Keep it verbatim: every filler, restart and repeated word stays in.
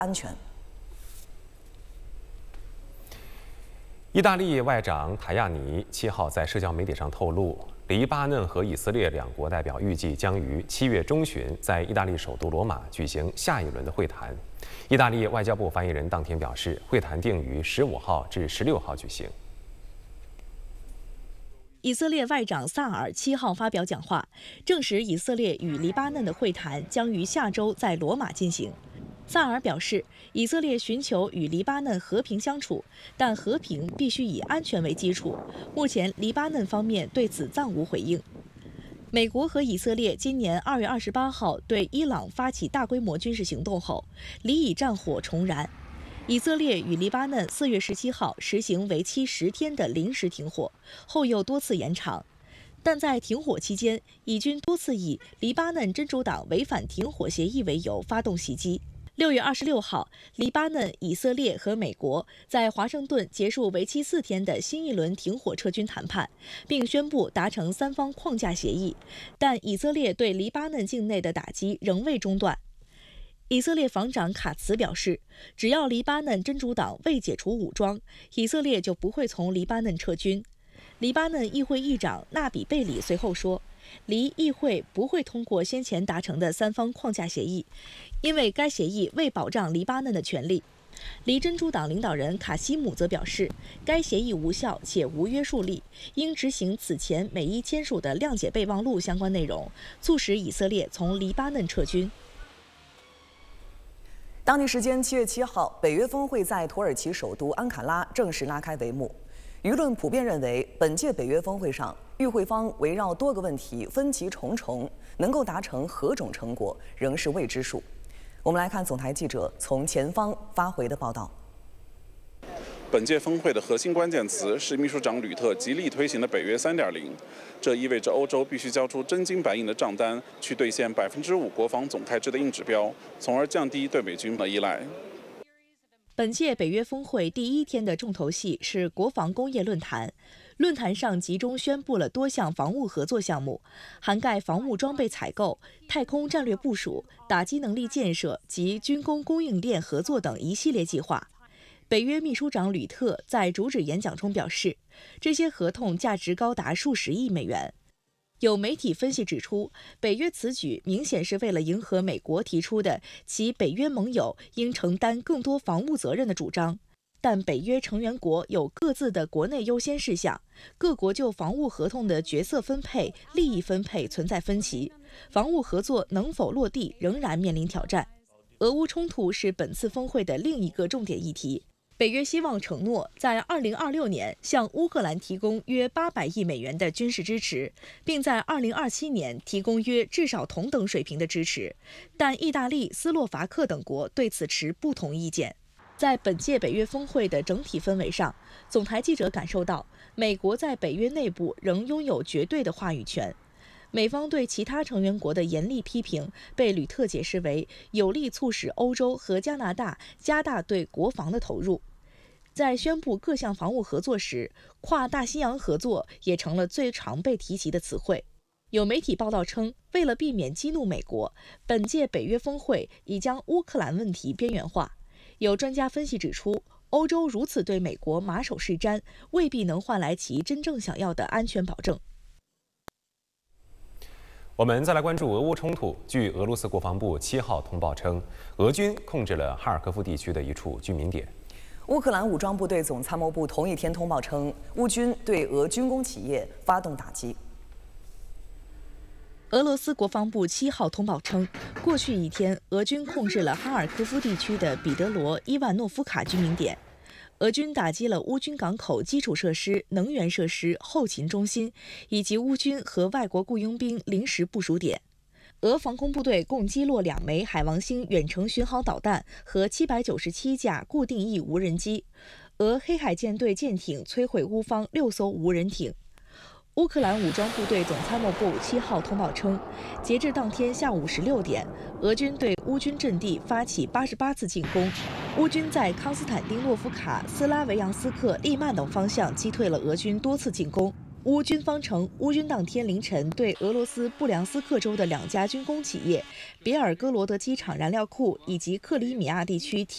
安全。 意大利外长塔亚尼七号在社交媒体上透露，黎巴嫩和以色列两国代表预计将于七月中旬在意大利首都罗马举行下一轮的会谈。意大利外交部发言人当天表示，会谈定于十五号至十六号举行。 以色列外长萨尔七号发表讲话，证实以色列与黎巴嫩的会谈将于下周在罗马进行。萨尔表示，以色列寻求与黎巴嫩和平相处，但和平必须以安全为基础。目前，黎巴嫩方面对此暂无回应。美国和以色列今年二月二十八号对伊朗发起大规模军事行动后，黎以战火重燃。以色列与黎巴嫩四月十七号实行为期十天的临时停火，后又多次延长。但在停火期间，以军多次以黎巴嫩真主党违反停火协议为由发动袭击。六月二十六号，黎巴嫩、以色列和美国在华盛顿结束为期四天的新一轮停火撤军谈判，并宣布达成三方框架协议。但以色列对黎巴嫩境内的打击仍未中断。以色列防长卡茨表示，只要黎巴嫩真主党未解除武装，以色列就不会从黎巴嫩撤军。黎巴嫩议会议长纳比贝里随后说，黎议会不会通过先前达成的三方框架协议，因为该协议未保障黎巴嫩的权利。黎真主党领导人卡西姆则表示，该协议无效且无约束力，应执行此前美伊签署的谅解备忘录相关内容，促使以色列从黎巴嫩撤军。 当地时间七月七号，北约峰会在土耳其首都安卡拉正式拉开帷幕。舆论普遍认为，本届北约峰会上，与会方围绕多个问题分歧重重，能够达成何种成果仍是未知数。我们来看总台记者从前方发回的报道。 本届峰会的核心关键词是秘书长吕特极力推行的北约 三点零， 这意味着欧洲必须交出真金白银的账单，去兑现百分之五国防总开支的硬指标，从而降低对美军的依赖。 本届北约峰会第一天的重头戏是国防工业论坛。论坛上集中宣布了多项防务合作项目，涵盖防务装备采购、太空战略部署、打击能力建设及军工供应链合作等一系列计划。北约秘书长吕特在主旨演讲中表示，这些合同价值高达数十亿美元。有媒体分析指出，北约此举明显是为了迎合美国提出的其北约盟友应承担更多防务责任的主张。但北约成员国有各自的国内优先事项，各国就防务合同的角色分配、利益分配存在分歧，防务合作能否落地仍然面临挑战。俄乌冲突是本次峰会的另一个重点议题。北约希望承诺在二零二六年向乌克兰提供约八百亿美元的军事支持，并在二零二七年提供约至少同等水平的支持。但意大利、斯洛伐克等国对此持不同意见。在本届北约峰会的整体氛围上，总台记者感受到，美国在北约内部仍拥有绝对的话语权。美方对其他成员国的严厉批评被吕特解释为有力促使欧洲和加拿大加大对国防的投入。在宣布各项防务合作时，跨大西洋合作也成了最常被提及的词汇。有媒体报道称，为了避免激怒美国，本届北约峰会已将乌克兰问题边缘化。有专家分析指出，欧洲如此对美国马首是瞻，未必能换来其真正想要的安全保证。 我们再来关注俄乌冲突。据俄罗斯国防部七号通报称，俄军控制了哈尔科夫地区的一处居民点。 乌克兰武装部队总参谋部同一天通报称，乌军对俄军工企业发动打击。 俄罗斯国防部七号通报称，过去一天，俄军控制了哈尔科夫地区的彼得罗伊万诺夫卡居民点。俄军打击了乌军港口基础设施、能源设施、后勤中心，以及乌军和外国雇佣兵临时部署点。俄防空部队共击落两枚海王星远程巡航导弹和七百九十七架固定翼无人机。俄黑海舰队舰艇摧毁乌方六艘无人艇。乌克兰武装部队总参谋部七号通报称，截至当天下午十六点，俄军对乌军阵地发起八十八次进攻。乌军在康斯坦丁诺夫卡、斯拉维扬斯克、利曼等方向击退了俄军多次进攻。乌军方称，乌军当天凌晨对俄罗斯布良斯克州的两家军工企业、别尔哥罗德机场燃料库以及克里米亚地区